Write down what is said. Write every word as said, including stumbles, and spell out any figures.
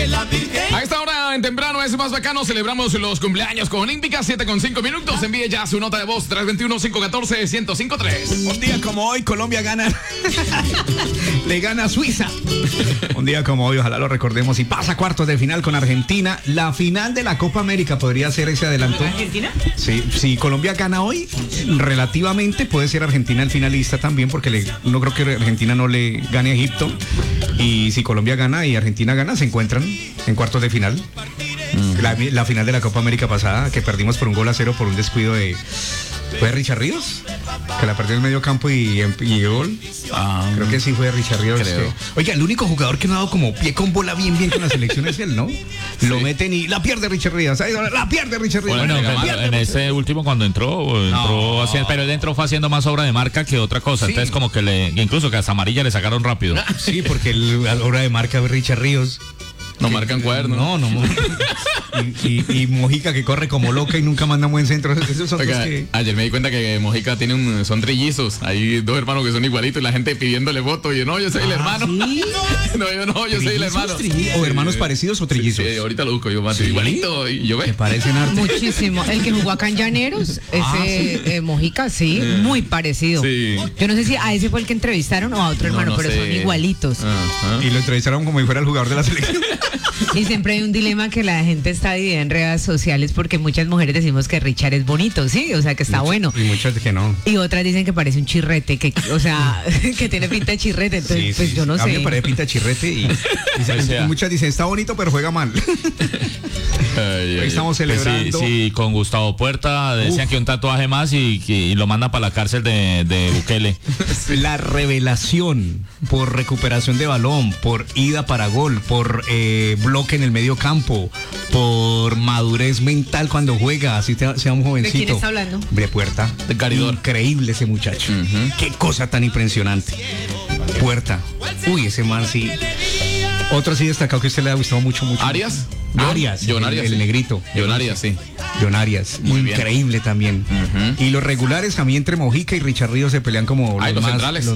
A esta hora en temprano es más bacano, celebramos los cumpleaños con Olímpica, siete con cinco minutos. Envíe ya su nota de voz, tres dos uno, cinco uno cuatro, uno cero cinco tres. Un día como hoy, Colombia gana. Le gana a Suiza. Un día como hoy, ojalá lo recordemos. Y pasa cuartos de final con Argentina. La final de la Copa América podría ser ese adelanto. ¿Argentina? Sí, si Colombia gana hoy, relativamente puede ser Argentina el finalista también, porque le, no creo que Argentina no le gane a Egipto. Y si Colombia gana y Argentina gana, se encuentran en cuartos de final. Mm. La, la final de la Copa América pasada, que perdimos por un gol a cero por un descuido de... ¿Fue de Richard Ríos? Que la perdió en el medio campo y, y gol. Ah, creo que sí fue de Richard Ríos. Creo. Que... Oiga, el único jugador que no ha dado como pie con bola bien bien con la selección es él, ¿no? Sí. Lo meten y la pierde Richard Ríos. La pierde Richard Ríos. Bueno, bueno en, en ese último cuando entró, entró no. haciendo, pero él entró fue haciendo más obra de marca que otra cosa. Sí. Entonces como que le, incluso que hasta amarilla le sacaron rápido. Sí, porque el, la obra de marca de Richard Ríos. No que, marcan cuadernos. No, no. y, y, y Mojica que corre como loca y nunca manda un buen centro. Esos son Oiga, los que... Ayer me di cuenta que Mojica tiene un, son trillizos. Hay dos hermanos que son igualitos y la gente pidiéndole voto. Y yo, no, yo soy ah, el hermano. ¿Sí? No, yo no, yo soy el hermano. ¿O hermanos parecidos o trillizos? Sí, sí, ahorita lo busco yo, Mati. ¿Sí? Igualito. Y yo ve. Me parecen arte. Muchísimo. El que jugó acá en Llaneros, ese ah, ¿sí? eh, Mojica, sí, eh, muy parecido. Sí. Yo no sé si a ese fue el que entrevistaron o a otro hermano, no, no pero sé. Son igualitos. Ah, ah. Y lo entrevistaron como si fuera el jugador de la selección. Y siempre hay un dilema que la gente está dividida en redes sociales porque muchas mujeres decimos que Richard es bonito, sí, o sea que está Mucho, bueno. Y muchas que no. Y otras dicen que parece un chirrete, que, o sea, que tiene pinta de chirrete, entonces sí, pues sí, yo no a sé. A mí me parece pinta de chirrete y, y, o sea. y muchas dicen está bonito pero juega mal. Ay, ay, estamos celebrando. Sí, sí, con Gustavo Puerta decían Uf. que un tatuaje más y, y lo mandan para la cárcel de, de Bukele. La revelación por recuperación de balón, por ida para gol, por eh, bloque en el medio campo, por madurez mental cuando juega, así te, sea un jovencito. ¿De quién está hablando? De Puerta. De Caridor. Increíble ese muchacho. Uh-huh. Qué cosa tan impresionante. Puerta. Uy, ese man sí. Otro sí destacado que a usted le ha gustado mucho, mucho. ¿Arias? Mucho. Arias. John El, Arias. el sí. negrito. John Arias, sí. John Arias. Muy increíble bien. También. Uh-huh. Y los regulares, a mí entre Mojica y Richard Ríos se pelean como Ay, los, los más, centrales. Los